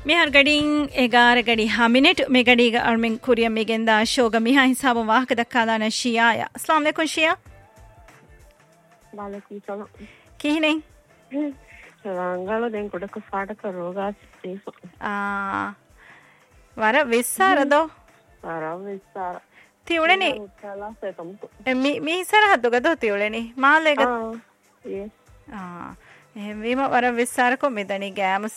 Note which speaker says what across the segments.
Speaker 1: මිහර් ගඩින් 11 ගඩි හමිනෙට මේ ගඩිග අර්මින් කුරිය මේගෙන්දා ශෝග මිහා හිසාබ වාහක දක්කාදාන ශියාය අස්ලාම් අලයිකුම් ශියා
Speaker 2: वालेकुम सलाम
Speaker 1: කිහිනේ
Speaker 2: රංගල දැන් කොටක පාඩක රෝගාස් තේසො
Speaker 1: වර විස්සාරදෝ
Speaker 2: වර විස්සාර
Speaker 1: තියුණනේ මි ඉස්සරහද ගදෝ තියුණනේ මාලේග
Speaker 2: yes
Speaker 1: එහෙම වීම වර විස්සාරකෝ මෙදනි ගෑමස්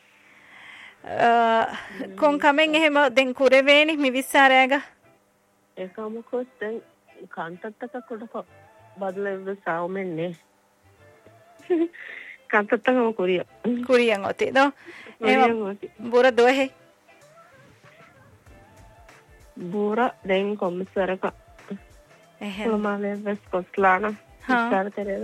Speaker 1: කොන් කමෙන් එහෙම දැන් කුරවේනි මි විස්සාරයග
Speaker 2: ඒකමකොස් දැන් කාන්තත්තක කොටක බදලෙව සාවමෙන්නේ කාන්තත්තකම කුරියන්
Speaker 1: ඔතේ දෝ එහෙම බුර දොහෙ
Speaker 2: බුර දැන් කොම්සරක එහෙම මාලේ වෙස් කොස්ලාන විස්සාර තෙරේද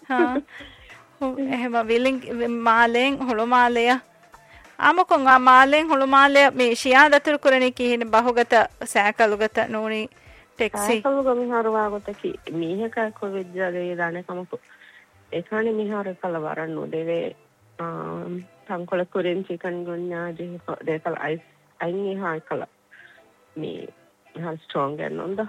Speaker 1: එහෙම විලින් මාලෙන් හොළො මාලය ආමකොන් ආ මාලෙන් හොළො මාලය මේ ශියා දතුරු කරණේ කිහින බහුගත සෑකලුගත නෝනි ටෙක්සි
Speaker 2: සෑකලුග මිහාරවා ගොතකි මීහක කොවිද්‍යාලේ දානකමක ඒකානේ මිහාර කලවරන් නොදෙවේ තංකොල කුරෙන් චිකන් ගොන්නා දේකල් අයිස් අයිනි හාකල මේ හල් ස්ට්‍රෝං ගන්නොන්ද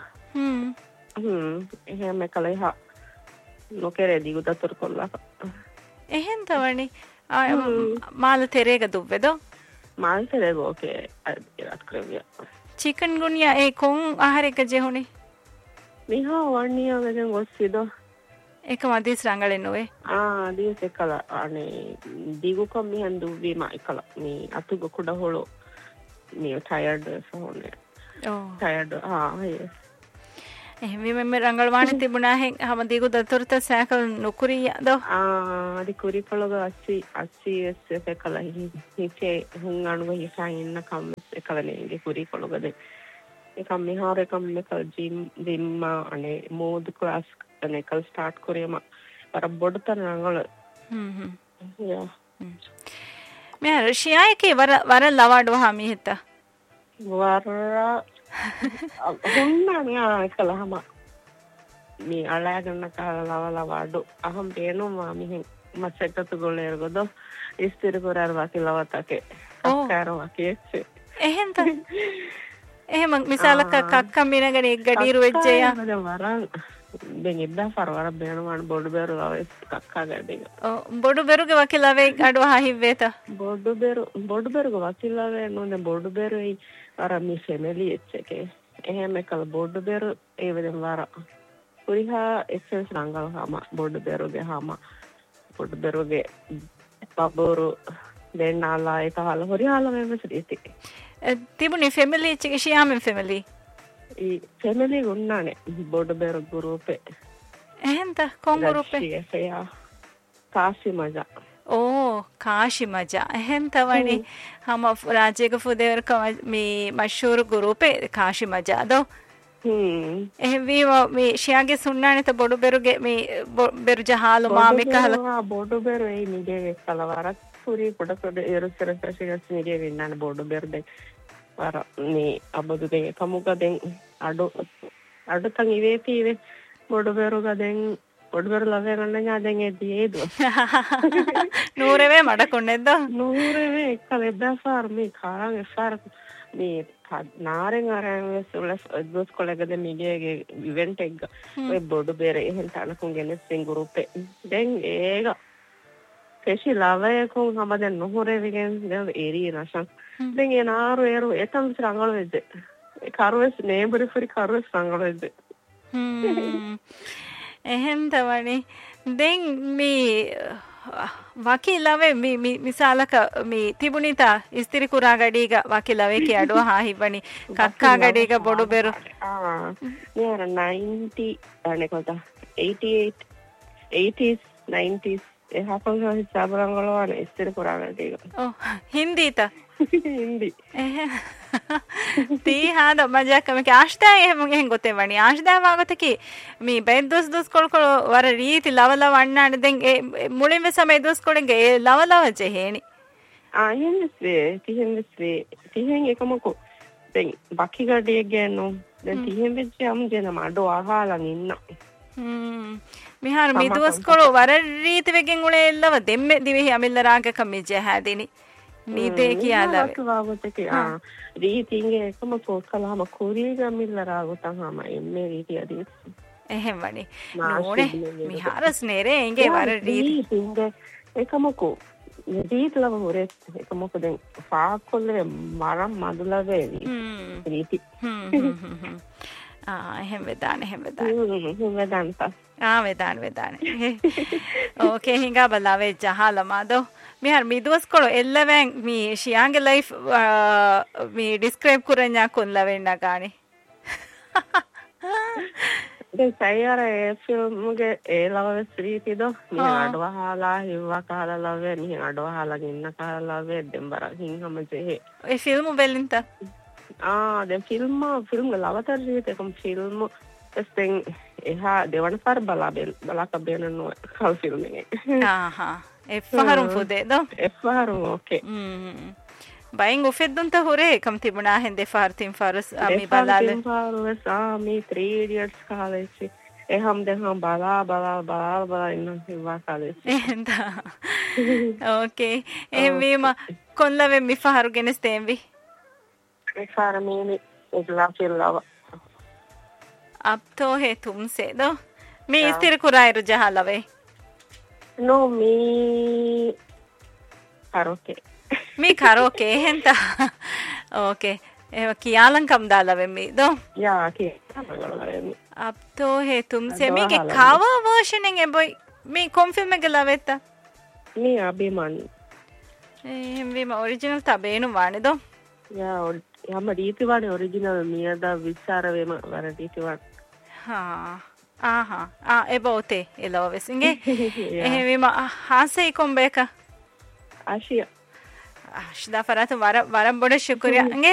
Speaker 2: එහෙම කලයි හා නොකරේ දිගු දතුරු කොල්ලා
Speaker 1: එහෙන් තවනි මාල තෙරේග දුව්වෙදෝ
Speaker 2: මාල තෙරේග ඕකේ අත් කරවිය
Speaker 1: චිකන් ගුනියා ඒ කොන් ආහාරයක ජෙහුනේ
Speaker 2: මිහා වර්ණියා වෙන ගොස්සිදෝ
Speaker 1: ඒක මදිස් රංගලෙන් නොවේ
Speaker 2: දීස් එකල අනේ දිගු කම් මිහන් දුවීම එකල මේ අතුග කුඩ හොලෝ මේ ටයර්ඩ් සෝනේ ටයර්ඩ් yes
Speaker 1: එහෙම මෙ රංගලවානේ තිබුණා හෙන් හැම දිගු දතුරුත සෑකල් නුකුරියදෝ
Speaker 2: අදි කුරි පොළොග අස්සි එකල හිචේ හුන් අනුව හිසන් ඉන්න කම් එකලනේ කුරි පොළොගද එකම් මිහාර එකම් එකල් ජිම් අනේ මෝඩ් ක්ලාස් එකල් ස්ටාර්ට් කරේම අර බොඩතර රංගල යා
Speaker 1: මේ රෂියායේ වර ලවාඩෝ හාමි හිත
Speaker 2: වර ಹುಣ್ಣಾನಿಯಾ ಕಲಹಮ ಮೀ ಅಳಾಗನ್ನ ಲವಲವಾಡು ಅಹಂ ಬೇನುಮ ಮಿ ಮಸೆಟ್ಟತುಗೊಳ್ಳೆ ಇರ್ಗೋದು ಇಸ್ತಿರುಗುರಾರ್ ವಾಕಿ ಲವತಕೆ ಅಕ್ಕಾರ ವಾಕಿ ಎಚ್ಚೆ
Speaker 1: එහෙන්ත එහෙම මිසාලක කක්ක මිනගෙන එක් ගඩීරු වෙච්චය
Speaker 2: වර දැන් ඉද්දා පරවර බේනුමාන බොඩු බේරු ලවෙ කක්කා ගඩේක
Speaker 1: බොඩු බේරුගේ වකිලවෙ අඩුව හිවෙත
Speaker 2: බොඩු බේරුගේ වකිලවෙ නෝනේ බොඩු බේරුයි අර මි ෆැමිලි එච්චකේ එහෙම කල බොඩු බේරු ඒ වෙදෙන් වර පුරිහා එක්සෙන්ස් රංගල හාම බොඩු බේරුගේ හාම බොඩු බේරුගේ පබෝරු දෙන්නාලා ඒක හල හොරියාල වෙවස ඉති
Speaker 1: තිබුණේ ෆැමිලි එච්චකේ ශියාමෙන් ෆැමිලි
Speaker 2: ಈ ಫ್ಯಾಮಿಲಿ ಉನ್ನಾನೆ ಬೋರ್ಡ್ ಬೇರೆ ಗ್ರೂಪೆ
Speaker 1: ಎಂತ ಕೊಂ ಗ್ರೂಪೆ
Speaker 2: ಕಾಶಿ ಮಜಾ
Speaker 1: ಓ ಕಾಶಿ ಮಜಾ ಎಂತ ವಣಿ ಹಮ ರಾಜೇಗ ಫುದೇವರ ಮಿ ಮಶೂರ್ ಗ್ರೂಪೆ ಕಾಶಿ ಮಜಾ ಅದೋ ವಿ ಮಿ ಶಿಯಾಗೆ ಸುಣ್ಣಾನೆ ತ ಬೊಡು ಬೆರುಗೆ ಮಿ ಬೆರು ಜಹಾಲು ಮಾಮಿ ಕಹಲ
Speaker 2: ಬೋರ್ಡ್ ಬೇರೆ ಏ ನಿಗೆ ಕಲವರ ಪೂರಿ ಪುಡ ಪುಡ ಏರು ಸರ ಸರ ನಿಗೆ ವಿನ್ನಾನೆ ಬೋರ್ಡ್ ಬೇರೆ වර මේ අබදු දෙක කමුගදෙන් අඩු තන් ඉවේ පීවේ බොඩු බෙරුග දැන් බොඩු බෙරු ලවේ ගන්න ඥාදෙන් එදීද
Speaker 1: නූරෙවේ මඩකොන්නේද
Speaker 2: නූරෙවේ එකල බෑෆාර මේ කාරන් එෆාර මේ නාරෙන් අරන් වෙස්ලස් දොස් කොලගද මිගේගේ ඉවෙන්ට් එක ඔය බොඩු බෙරේ එහෙන් තනකුන් ගෙනස්සින් ගෲපේ දැන් ඒක පෙෂි ලවේ කොන් හැමදෙන් නොහොරේ විගෙන් දැන් ඒරී රසන් දැන් ඒ නාරු ඒරු එතම් රංගල වෙද්ද ඒ කරවස් නේබර් ෆරි කරවස් රංගල වෙද්ද
Speaker 1: එහෙන් තවනේ දැන් මේ වකිලවේ මේ මිසාලක මේ තිබුණිතා ඉස්තිරි කුරා ගඩීග වකිලවේ කි අඩුව හා හිවණි කක්කා ගඩීග බොඩු බෙරු
Speaker 2: නේ 90 අනේ කොට 88 80s 90s ඒ හපංග හිසාබ රංගල වල ඉස්තිරි කුරා ගඩීග
Speaker 1: හින්දීත
Speaker 2: හින්දි
Speaker 1: තී හාද මජාකම කි ආශ්දා එහෙම ගොතේ වණි ආශ්දා වාගතකි මේ බෙන් දොස් කොල්කොල වර රීති ලවල වන්නාන දැන් ඒ මුලින්ම සමේ දොස් කොලගේ ලවලව ජෙහෙනි
Speaker 2: තිහෙන් එකමකෝ දැන් බකි ගඩේ ගෑනෝ දැන් තිහෙන් වෙච්ච යම් දෙන මඩෝ අහලන් ඉන්න
Speaker 1: මිහාර මිදුවස් කොල වර රීති වෙගෙන් උලේ එල්ලව දෙම්මේ දිවෙහි අමිල්ල රාගක මිජ හැදිනි නීදේ කියලා
Speaker 2: වාගොතේ රීතින්ගේ එකම පොත්කලාම කුරීගම් මිල්ලරාගොතන් එන්නේ රීතියදී
Speaker 1: එහෙම වනේ නෝනේ මිහාරස් නේරේ එංගේ වර
Speaker 2: රීතින්ගේ එකමකෝ රීතිලව හොරේ එකමක දැන් ෆාකොල්ලේ මරම් මදුලවේ රීති
Speaker 1: එහෙම වෙදාන වෙදාන ඕකේ හිඟා බලාවේ ජහලමාදෝ මිහර මිදුවස් කොළ එල්ලවෙන් මී ෂියාගේ ලයිෆ් මී ඩිස්ක්‍රයිබ් කරන්නා කොල්ලවෙන්න ගානේ
Speaker 2: සයර ඒ ෆිල්ම්ගේ ඒ ලව ස්ත්‍රීතිදෝ මිහ අඩවහලා හිව්වා කාලා ලවේ මිහ අඩවහලා ඉන්න කාලා ලවේ දෙම්බර හිංගම ජෙහෙ
Speaker 1: ඒ ෆිල්ම් වෙලින්ත
Speaker 2: දැන් ෆිල්ම් ලවතර ජීවිතකම් ෆිල්ම් එස්තෙන් එහා දෙවන පාර බලාක බේනනෝ කල් ෆිල්ම් එකේ
Speaker 1: එෆහරුම් ෆුදේදෝ
Speaker 2: එෆහරුම් ඕකේ
Speaker 1: බයින් ඔෆෙද්දුන්ත හොරේ කම් තිබුණා හෙන්දේ ෆාර්තින් ෆාරස් අමි බලාල
Speaker 2: ෆාරස් ආමි 3 ඉඩියට්ස් කාලේසි එහම් දෙහම් බලා ඉන්න හිවා කාලේසි
Speaker 1: එන්දා ඕකේ එහමීම කොල්ලවෙ මි ෆහරු ගෙනස් තේම්වි
Speaker 2: එෆාරමීනි එගලා ෆිල්ලව
Speaker 1: अब तो है तुमसे दो मैं इस तेरे को राय रुझा लवे
Speaker 2: no me
Speaker 1: karaoke henta okay kiyalan kam dalave me do
Speaker 2: ya ki
Speaker 1: अब तो है तुमसे me के cover version enge boy me confirm ege lavetta
Speaker 2: me abiman
Speaker 1: me original tabenu wane do
Speaker 2: ya yama diti wane original miyada vichara wema wara diti wane
Speaker 1: ebote elovesinge ehema hase ikombeka
Speaker 2: ashiya
Speaker 1: ashda faratu varam boda shukriya